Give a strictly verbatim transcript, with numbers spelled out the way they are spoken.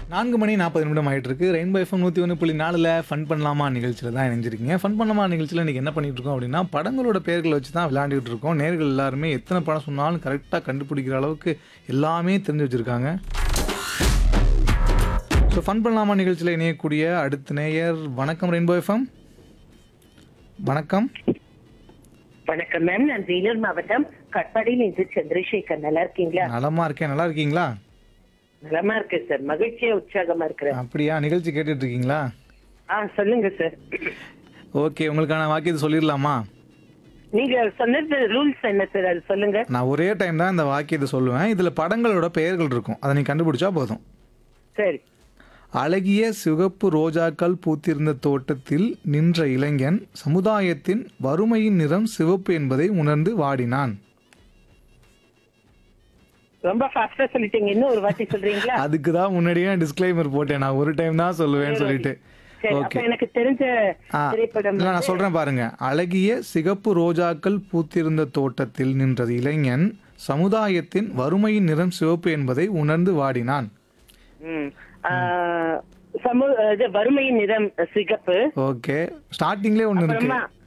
நான்கு மணி நாற்பது நிமிடம் ஆயிட்டு இருக்கு. ரெயின்போ எஃப்எம் நூற்றி ஒன்று புள்ளி நாலில் ஃபன் பண்ணலாமா நிகழ்ச்சியில் தான் இணைஞ்சிருக்கீங்க. ஃபன் பண்ணலாமா நிகழ்ச்சியில் இன்றைக்கி என்ன பண்ணிட்டு இருக்கோம் அப்படின்னா, படங்களோட பெயர்களை வச்சு தான் விளையாண்டுட்டு இருக்கோம். நேர்கள் எல்லாருமே எத்தனை படம் சொன்னாலும் கரெக்டாக கண்டுபிடிக்கிற அளவுக்கு எல்லாமே தெரிஞ்சு வச்சுருக்காங்க. ஸோ ஃபன் பண்ணலாமா நிகழ்ச்சியில் இணையக்கூடிய அடுத்த நேயர், வணக்கம் ரெயின்போ எஃப்எம். வணக்கம். வணக்கம் மேம், நான் வேலூர் மாவட்டம் கட்பாடியில் இருந்து சந்திரசேகர். நல்லா இருக்கீங்களா? நலமா இருக்கேன். நல்லா இருக்கீங்களா? நலமா இருக்கு சார், மகிழ்ச்சியா உற்சாகமா இருக்கிறேன். அப்படியா? நிகழ்ச்சி கேட்டுட்டு இருக்கீங்களா? ஆ சொல்லுங்க சார். ஓகே, உங்களுக்கான வாக்கியத்தை சொல்லிடலாமா? நீங்க சொன்னது ரூல்ஸ் என்ன சார், அது சொல்லுங்க. நான் ஒரே டைம் தான் இந்த வாக்கியத்தை சொல்லுவேன். இதில் படங்களோட பெயர்கள் இருக்கும், அதை நீ கண்டுபிடிச்சா போதும். சரி. அழகிய சிவப்பு ரோஜாக்கள் பூத்திருந்த தோட்டத்தில் நின்ற இளைஞன் சமுதாயத்தின் வறுமையின் நிறம் சிவப்பு என்பதை உணர்ந்து வாடினான். ரொம்ப ஃபாஸ்டா சொல்லிட்டீங்க, இன்னும் ஒரு வாட்டி சொல்றீங்களா? அதுக்கு தான் முன்னாடியே டிஸ்க்ளைமர் போட்டேன், நான் ஒரு டைம் தான் சொல்லுவேன்னு சொல்லிட்டு. சரி, அப்ப எனக்கு தெரிஞ்ச திரைப்படம் இல்ல, நான் சொல்றேன் பாருங்க. அழகிய சிகப்பு ரோஜாக்கள் பூத்திருந்த தோட்டத்தில் நின்றது இளைஞன் சமுதாயத்தின் வறுமையின் நிறம் சிவப்பு என்பதை உணர்ந்து வாடினான். ம், ஆ, சமூக இது வறுமையின் நிறம் சிகப்பு. ஓகே, ஸ்டார்டிங்லேயே ஒன்று இருக்கு. அப்புறமா